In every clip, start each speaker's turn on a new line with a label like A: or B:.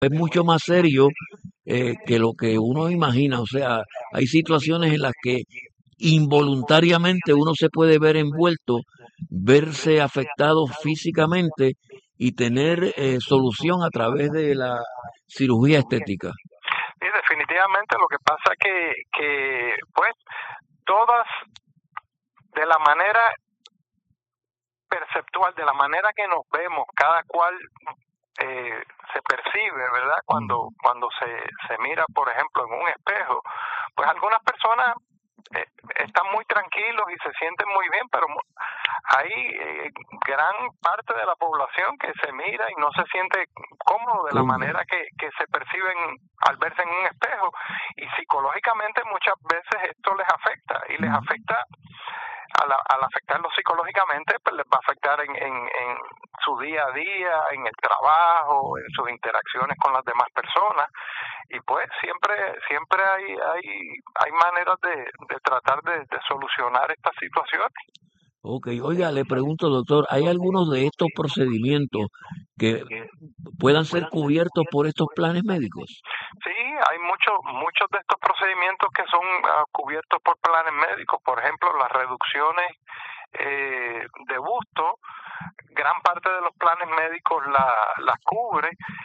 A: es mucho más serio que lo que uno imagina. O sea, hay situaciones en las que involuntariamente uno se puede ver envuelto, verse afectado físicamente y tener solución a través de la cirugía estética.
B: Y definitivamente lo que pasa que pues todas de la manera perceptual, de la manera que nos vemos, cada cual se percibe, ¿verdad? Cuando se mira, por ejemplo, en un espejo, pues algunas personas están muy tranquilos y se sienten muy bien, pero hay gran parte de la población que se mira y no se siente cómodo de la manera que se perciben al verse en un espejo, y psicológicamente muchas veces esto les afecta, y les afecta al afectarlos psicológicamente, pues les va a afectar en su día a día, en el trabajo, en sus interacciones con las demás personas, y pues siempre hay maneras de tratar de solucionar estas situaciones.
A: Ok, oiga, le pregunto, doctor, ¿hay algunos de estos procedimientos que puedan ser cubiertos por estos planes médicos?
B: Sí, hay muchos de estos procedimientos que son cubiertos por planes médicos. Por ejemplo, las reducciones de busto, gran parte de los planes médicos las cubre.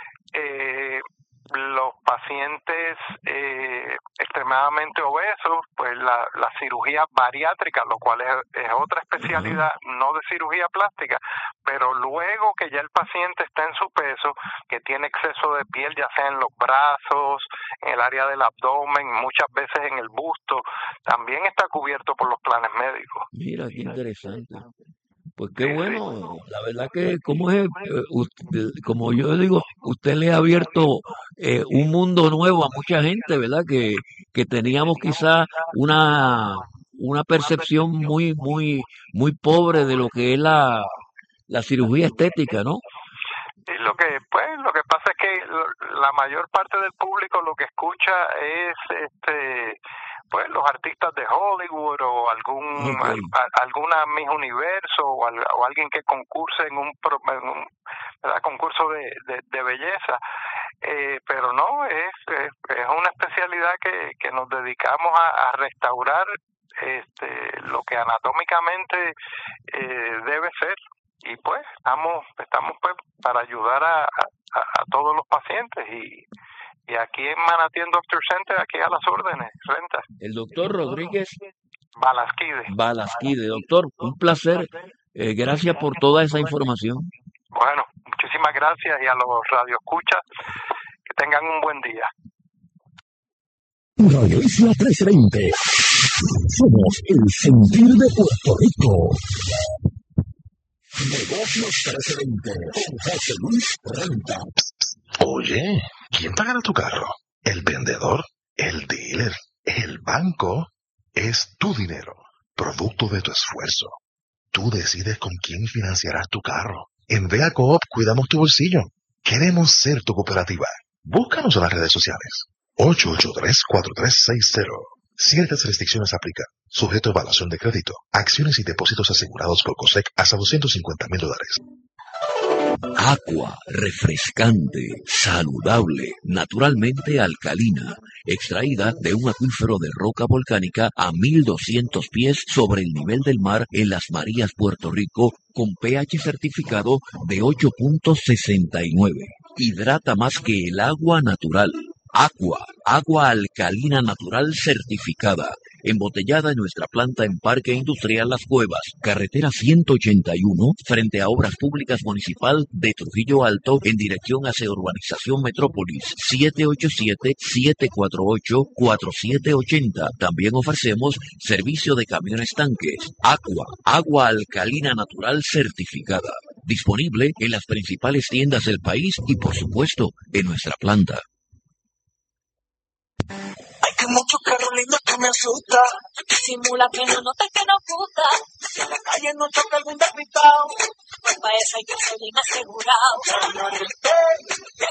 B: Los pacientes extremadamente obesos, pues la cirugía bariátrica, lo cual es otra especialidad, no de cirugía plástica, pero luego que ya el paciente está en su peso, que tiene exceso de piel, ya sea en los brazos, en el área del abdomen, muchas veces en el busto, también está cubierto por los planes médicos.
A: Mira, qué interesante. Pues qué bueno, la verdad que como es, como yo digo, usted le ha abierto un mundo nuevo a mucha gente, ¿verdad? Que teníamos quizá una percepción muy pobre de lo que es la cirugía estética, ¿no?
B: Y lo que pasa es que la mayor parte del público lo que escucha es pues los artistas de Hollywood o alguna Miss Universo o alguien que concurse en un concurso de belleza, pero no es una especialidad que nos dedicamos a restaurar lo que anatómicamente debe ser, y pues estamos pues para ayudar a todos los pacientes, y aquí en Manatí Doctor Center, aquí a las órdenes, Renta.
A: El doctor Rodríguez
B: Balasquide.
A: Doctor, un placer. Gracias por toda esa información.
B: Bueno, muchísimas gracias, y a los radioescuchas, que tengan un buen día.
C: Radio Isla 1320. Somos el sentir de Puerto Rico. Negocios 1320 con José Luis Renta.
D: Oye, ¿quién pagará tu carro? ¿El vendedor? ¿El dealer? ¿El banco? Es tu dinero, producto de tu esfuerzo. Tú decides con quién financiarás tu carro. En Vea Coop cuidamos tu bolsillo. Queremos ser tu cooperativa. Búscanos en las redes sociales. 883-4360. Ciertas restricciones aplican. Sujeto a evaluación de crédito. Acciones y depósitos asegurados por COSEC hasta $250,000.
A: Agua refrescante, saludable, naturalmente alcalina, extraída de un acuífero de roca volcánica a 1200 pies sobre el nivel del mar en Las Marías, Puerto Rico, con pH certificado de 8.69. Hidrata más que el agua natural. Agua alcalina natural certificada, embotellada en nuestra planta en Parque Industrial Las Cuevas, carretera 181, frente a Obras Públicas Municipal de Trujillo Alto, en dirección hacia Urbanización Metrópolis, 787-748-4780. También ofrecemos servicio de camiones tanques. Agua alcalina natural certificada, disponible en las principales tiendas del país y, por supuesto, en nuestra planta.
E: Hay que muchos carros lindos que me asusta. Simula que no notas que nos gusta. Si en la calle no choca algún despistado, pues para eso hay que ser bien asegurado. Señores,